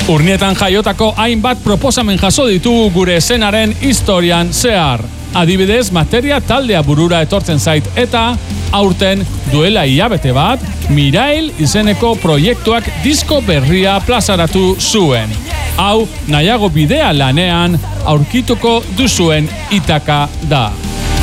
Urnietan jaiotako hainbat proposamen jaso ditugu gure eszenaren historian zehar. Adibidez, Materia taldea burura etortzen zait eta aurten duela hilabete bat, Mirail izeneko proiektuak disko berria plazaratu zuen. Hau, nahiago bidea lanean aurkituko duzuen Itaka da.